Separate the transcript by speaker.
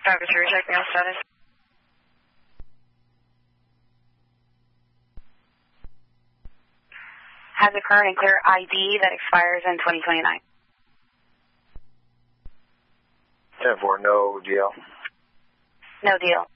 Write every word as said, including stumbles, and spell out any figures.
Speaker 1: Driver to reject mail status. Has a current and clear I D that expires in twenty twenty-nine.
Speaker 2: ten four, no deal.
Speaker 1: No deal.